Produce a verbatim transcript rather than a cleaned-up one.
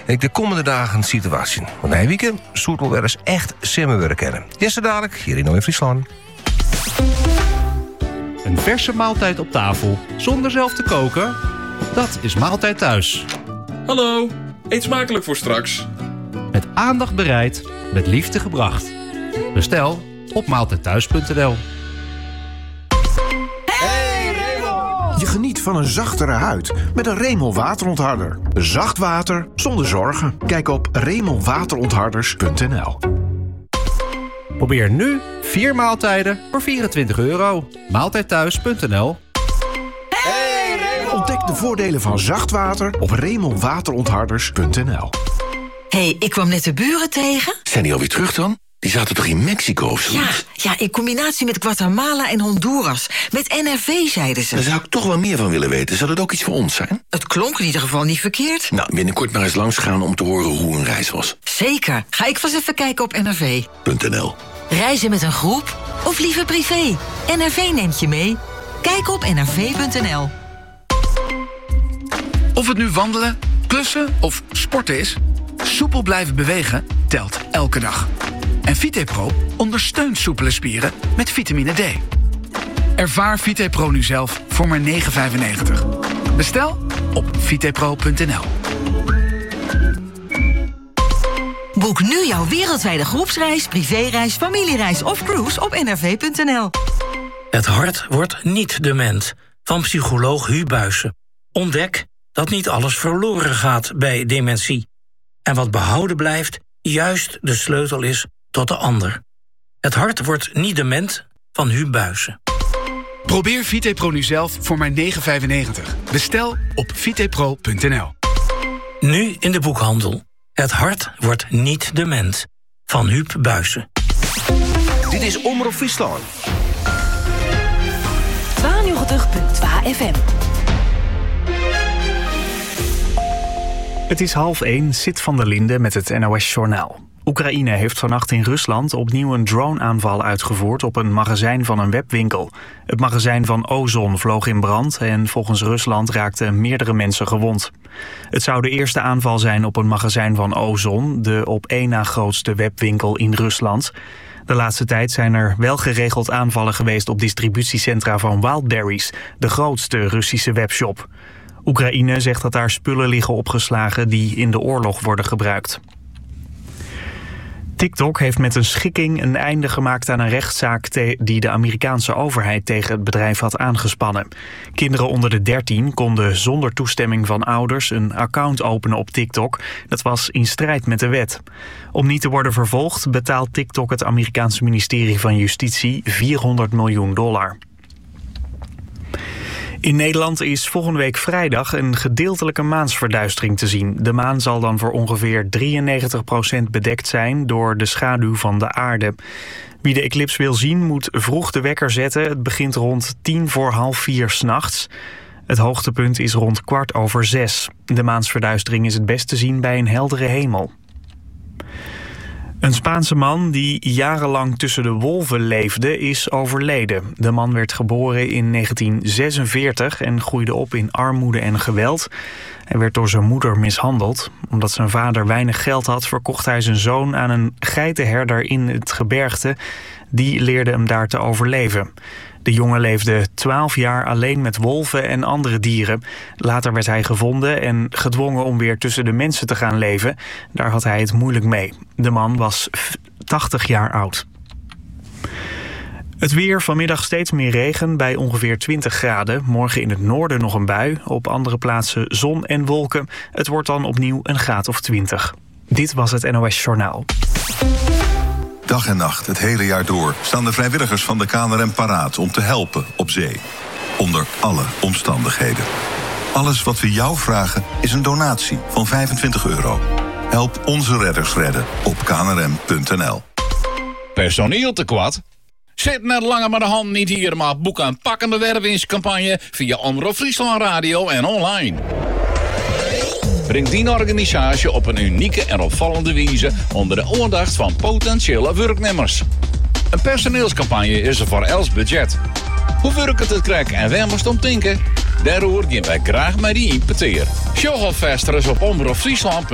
ik de komende dagen situatie. Want na een weekend zoet wel weer eens echt samenwerken kennen. Jesse dadelijk, hier in Friesland. Een verse maaltijd op tafel, zonder zelf te koken? Dat is Maaltijd Thuis. Hallo, eet smakelijk voor straks. Met aandacht bereid, met liefde gebracht. Bestel op maaltijdthuis punt n l. Je geniet van een zachtere huid met een Remel waterontharder. Zacht water zonder zorgen. Kijk op remel waterontharders punt n l. Probeer nu vier maaltijden voor vierentwintig euro. maaltijdthuis punt n l. Ontdek de voordelen van zacht water op remel waterontharders punt n l. Hé, hey, ik kwam net de buren tegen. Zijn die alweer terug dan? Die zaten toch in Mexico of zo? Ja, ja, in combinatie met Guatemala en Honduras. Met N R V, zeiden ze. Daar zou ik toch wel meer van willen weten. Zou dat ook iets voor ons zijn? Het klonk in ieder geval niet verkeerd. Nou, binnenkort maar eens langs gaan om te horen hoe een reis was. Zeker. Ga ik vast even kijken op N R V. .nl. Reizen met een groep of liever privé? N R V neemt je mee. Kijk op n r v punt n l. Of het nu wandelen, klussen of sporten is, soepel blijven bewegen telt elke dag. En VitePro ondersteunt soepele spieren met vitamine D. Ervaar VitePro nu zelf voor maar negen vijfennegentig. Bestel op vitepro punt n l. Boek nu jouw wereldwijde groepsreis, privéreis, familiereis of cruise op n r v punt n l. Het hart wordt niet dement. Van psycholoog Hu Buijsen. Ontdek dat niet alles verloren gaat bij dementie. En wat behouden blijft, juist de sleutel is tot de ander. Het hart wordt niet dement, van Hu Buijsen. Probeer VitePro nu zelf voor maar negen vijfennegentig. Bestel op vitepro punt n l. Nu in de boekhandel. Het hart wordt niet dement, van Huub Buijsen. Dit is Omroep Friesland. tweeënnegentig punt twee F M. Het is half één, Sid van der Linde met het N O S-journaal. Oekraïne heeft vannacht in Rusland opnieuw een drone-aanval uitgevoerd op een magazijn van een webwinkel. Het magazijn van Ozon vloog in brand en volgens Rusland raakten meerdere mensen gewond. Het zou de eerste aanval zijn op een magazijn van Ozon, de op één na grootste webwinkel in Rusland. De laatste tijd zijn er wel geregeld aanvallen geweest op distributiecentra van Wildberries, de grootste Russische webshop. Oekraïne zegt dat daar spullen liggen opgeslagen die in de oorlog worden gebruikt. TikTok heeft met een schikking een einde gemaakt aan een rechtszaak te- die de Amerikaanse overheid tegen het bedrijf had aangespannen. Kinderen onder de dertien konden zonder toestemming van ouders een account openen op TikTok. Dat was in strijd met de wet. Om niet te worden vervolgd betaalt TikTok het Amerikaanse ministerie van Justitie vierhonderd miljoen dollar. In Nederland is volgende week vrijdag een gedeeltelijke maansverduistering te zien. De maan zal dan voor ongeveer drieënnegentig procent bedekt zijn door de schaduw van de aarde. Wie de eclips wil zien moet vroeg de wekker zetten. Het begint rond tien voor half vier 's nachts. Het hoogtepunt is rond kwart over zes. De maansverduistering is het best te zien bij een heldere hemel. Een Spaanse man die jarenlang tussen de wolven leefde is overleden. De man werd geboren in negentien zesenveertig en groeide op in armoede en geweld. Hij werd door zijn moeder mishandeld. Omdat zijn vader weinig geld had, verkocht hij zijn zoon aan een geitenherder in het gebergte. Die leerde hem daar te overleven. De jongen leefde twaalf jaar alleen met wolven en andere dieren. Later werd hij gevonden en gedwongen om weer tussen de mensen te gaan leven. Daar had hij het moeilijk mee. De man was tachtig jaar oud. Het weer, vanmiddag steeds meer regen bij ongeveer twintig graden. Morgen in het noorden nog een bui. Op andere plaatsen zon en wolken. Het wordt dan opnieuw een graad of twintig. Dit was het N O S Journaal. Dag en nacht, het hele jaar door, staan de vrijwilligers van de K N R M paraat om te helpen op zee. Onder alle omstandigheden. Alles wat we jou vragen is een donatie van vijfentwintig euro. Help onze redders redden op k n r m punt n l. Personeel tekort? Zit net langer met de hand niet hier, maar boek een pakkende wervingscampagne via Omroep Friesland Radio en online. Breng die organisatie op een unieke en opvallende wijze onder de aandacht van potentiële werknemers. Een personeelscampagne is er voor els budget. Hoe werkt het krek en waar moest om denken? Daarover gaan wij graag met die impeteer. Show op Vesters op Omroep Friesland.